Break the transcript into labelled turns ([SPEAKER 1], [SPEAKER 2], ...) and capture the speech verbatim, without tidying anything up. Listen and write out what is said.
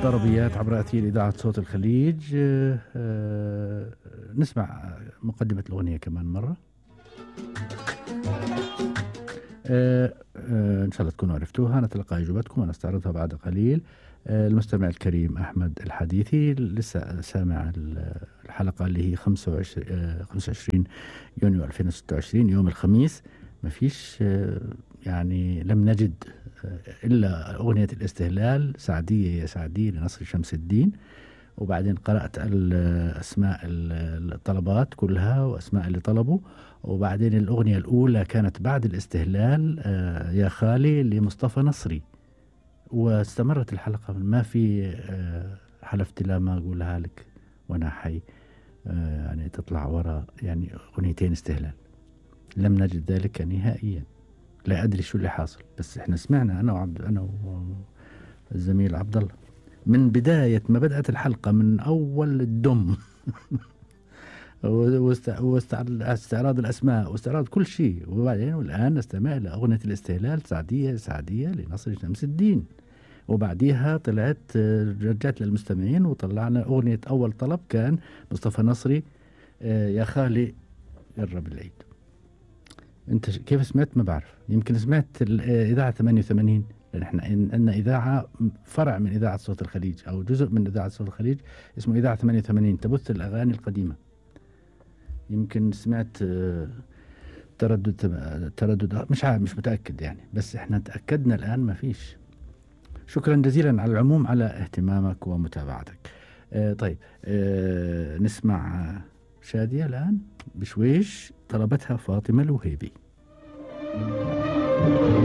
[SPEAKER 1] ضربيات عبر أثير إذاعة صوت الخليج. آه، آه، نسمع مقدمة الأغنية كمان مرة. آه، آه، إن شاء الله تكونوا عرفتوها. نتلقى إجابتكم ونستعرضها بعد قليل. آه، المستمع الكريم أحمد الحديثي لسه سامع الحلقة اللي هي خمسة وعشرين آه، خمسة وعشرين يونيو ألفين وستة وعشرين يوم الخميس. ما فيش آه، يعني لم نجد آه، إلا أغنية الاستهلال، سعدية يا سعدية لنصر شمس الدين. وبعدين قرأت أسماء الطلبات كلها وأسماء اللي طلبوا. وبعدين الأغنية الأولى كانت بعد الاستهلال آه يا خالي لمصطفى نصري. واستمرت الحلقة ما في آه حلفت لا ما أقولها لك وأنا حي، آه يعني تطلع وراء يعني أغنيتين استهلال. لم نجد ذلك نهائيا. لا أدري شو اللي حاصل، بس إحنا سمعنا أنا وعبد أنا والزميل عبد الله من بداية ما بدأت الحلقة من أول الدم واستعراض الأسماء واستعراض كل شيء. وبعدين والآن نستمع إلى أغنية الاستهلال سعدية سعدية لنصر شمس الدين. وبعديها طلعت رجعت للمستمعين وطلعنا أغنية أول طلب كان مصطفى نصري يا خالي قرب العيد. أنت كيف سمعت؟ ما بعرف، يمكن سمعت الإذاعة ثمانية وثمانين، لأن احنا عندنا إذاعة فرع من إذاعة صوت الخليج أو جزء من إذاعة صوت الخليج اسمه إذاعة ثمانية وثمانين تبث الأغاني القديمة. يمكن سمعت تردد تردد مش عارف، مش متأكد يعني، بس احنا تأكدنا الآن ما فيش. شكرا جزيلا على العموم على اهتمامك ومتابعتك. اه طيب اه نسمع شادية الآن بشويش، طلبتها فاطمة الوهيبي.